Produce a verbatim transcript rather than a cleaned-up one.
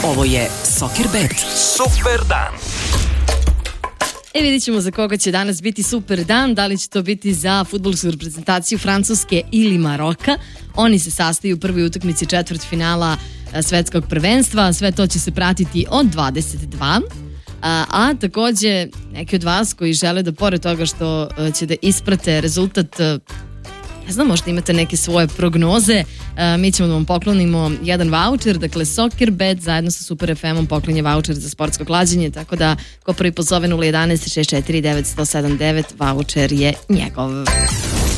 Ovo je Soccerbet. Super dan. E, vidit ćemo za koga će danas biti super dan, da li će to biti za fudbalsku reprezentaciju Francuske ili Maroka. Oni se sastaju u prvoj utakmici četvrtfinala svetskog prvenstva, sve to će se pratiti od dvadeset dva. A, a takođe neki od vas koji žele da pored toga što će da isprate rezultat, ne znam, možda imate neke svoje prognoze, a, mi ćemo da vam poklonimo jedan vaučer, dakle Soccerbet zajedno sa Super ef emom poklonje vaučer za sportsko klađenje, tako da ko prvi pozove nula jedan šest četiri devet sedam devet, vaučer je njegov.